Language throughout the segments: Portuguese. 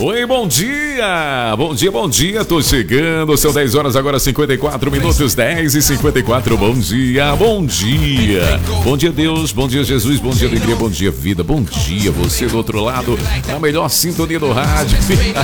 Oi, bom dia! Bom dia, bom dia, tô chegando. São 10 horas agora, 54 minutos, 10h54. Bom dia, bom dia. Bom dia, Deus, bom dia, Jesus, bom dia, alegria, bom dia, vida. Bom dia, você do outro lado, na melhor sintonia do rádio.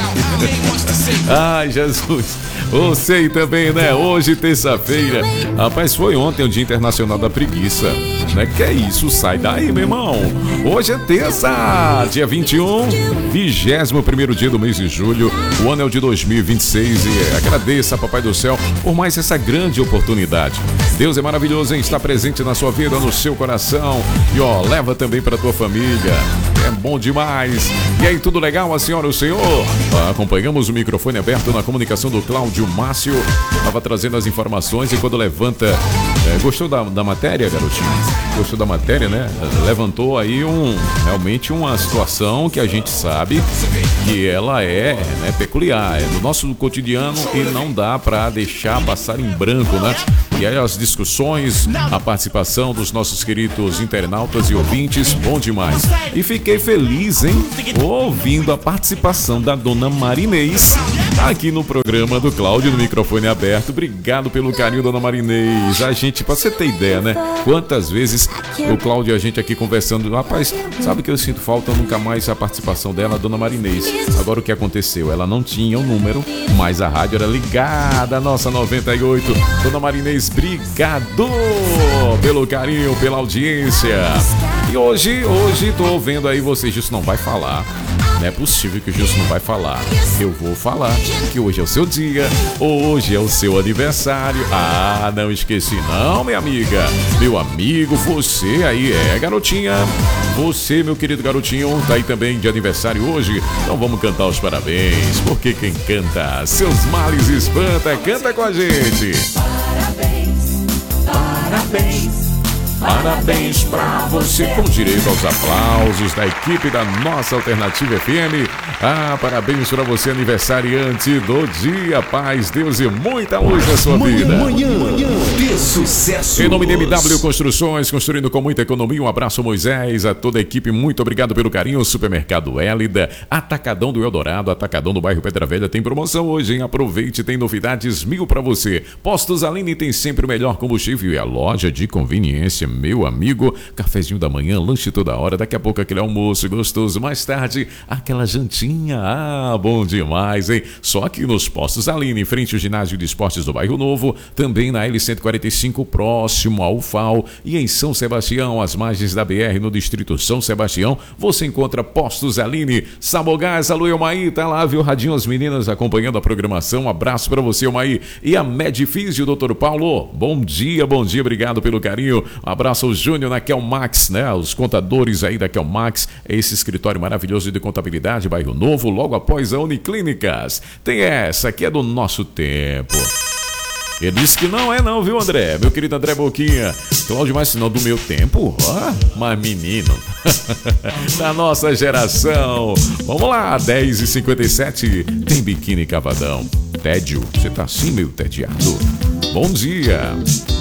Ai, Jesus, você também, né? Hoje, terça-feira. Rapaz, foi ontem o Dia Internacional da Preguiça. Né? Que é isso? Sai daí, meu irmão. Hoje é terça, dia 21, 21º dia do mês de julho. O ano é o de 2026 e agradeça a Papai do Céu por mais essa grande oportunidade. Deus é maravilhoso em estar presente na sua vida, no seu coração. E ó, leva também para tua família. É bom demais. E aí, tudo legal, a senhora e o senhor? Acompanhamos o microfone aberto na comunicação do Cláudio Márcio. Estava trazendo as informações e quando levanta... gostou da matéria, garotinho? Gostou da matéria, né? Levantou aí realmente uma situação que a gente sabe que ela é, né, peculiar, é do nosso cotidiano e não dá para deixar passar em branco, né? E aí as discussões, a participação dos nossos queridos internautas e ouvintes, bom demais. E fiquei feliz, hein? Ouvindo a participação da dona Marinês aqui no programa do Cláudio, no microfone aberto. Obrigado pelo carinho, dona Marinês. A gente, pra você ter ideia, né? Quantas vezes o Cláudio e a gente aqui conversando, rapaz, sabe que eu sinto falta nunca mais a participação dela, a dona Marinês. Agora o que aconteceu? Ela não tinha o número, mas a rádio era ligada, a nossa 98. Dona Marinês, obrigado pelo carinho, pela audiência. E hoje tô vendo aí vocês, Gilson não vai falar. Não é possível que o Gilson não vai falar. Eu vou falar que hoje é o seu dia, hoje é o seu aniversário. Ah, não esqueci não, minha amiga. Meu amigo, você aí garotinha. Você, meu querido garotinho, tá aí também de aniversário hoje. Então vamos cantar os parabéns, porque quem canta seus males espanta, canta com a gente. Parabéns. Parabéns pra você, com direito aos aplausos da equipe da nossa Alternativa FM. Ah, parabéns pra você, aniversariante do dia. Paz, Deus e muita luz na sua vida. Manhã de sucesso. Em nome de MW Construções, construindo com muita economia. Um abraço, Moisés, a toda a equipe. Muito obrigado pelo carinho. Supermercado Hélida, Atacadão do Eldorado, Atacadão do bairro Pedra Velha. Tem promoção hoje, hein? Aproveite, tem novidades 1000 pra você. Postos Aline tem sempre o melhor combustível e a loja de conveniência, meu amigo. Cafezinho da manhã, lanche toda hora. Daqui a pouco aquele almoço gostoso. Mais tarde, aquela jantinha. Ah, bom demais, hein? Só aqui nos Postos Aline, em frente ao ginásio de esportes do Bairro Novo. Também na L145, próximo ao UFAO. E em São Sebastião, às margens da BR, no distrito São Sebastião, você encontra Postos Aline. Sabogás, alô, Elmaí, tá lá, viu? Radinho, as meninas acompanhando a programação. Um abraço pra você, Elmaí. E a Medfísio, doutor Paulo. Bom dia, obrigado pelo carinho. Um abraço ao Júnior na Kelmax, né? Os contadores aí da Kelmax, esse escritório maravilhoso de contabilidade, Bairro Novo, logo após a Uniclínicas. Tem essa que é do nosso tempo. Ele disse que não é não, viu, André? Meu querido André Boquinha. Cláudio, mas não do meu tempo? Ah, mas menino. Da nossa geração. Vamos lá, 10h57. Tem biquíni cavadão. Tédio, você tá assim meio tediado? Bom dia.